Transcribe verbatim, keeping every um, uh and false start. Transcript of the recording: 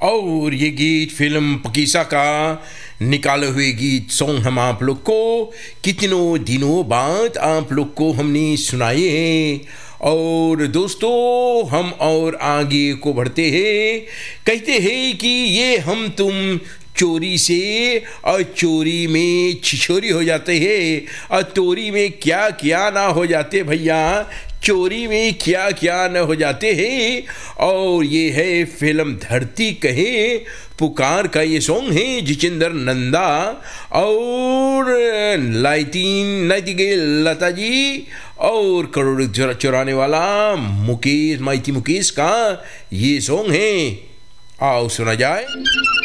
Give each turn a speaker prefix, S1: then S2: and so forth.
S1: और ये गीत फिल्म पकीसा का निकाले हुए गीत सॉन्ग हम आप लोग को कितनों दिनों बाद आप लोग को हमने सुनाए हैं। और दोस्तों हम और आगे को बढ़ते हैं, कहते हैं कि ये हम तुम चोरी से और चोरी में छिछोरी हो जाते हैं और चोरी में क्या क्या ना हो जाते भैया, चोरी में क्या क्या न हो जाते हैं। और ये है फिल्म धरती कहे पुकार का ये सॉन्ग है जितेंद्र नंदा और लाइटिन नाइटिंगेल लता जी और करोड़ चुराने वाला मुकेश माइती मुकेश का ये सॉन्ग है। आओ सुना जाए।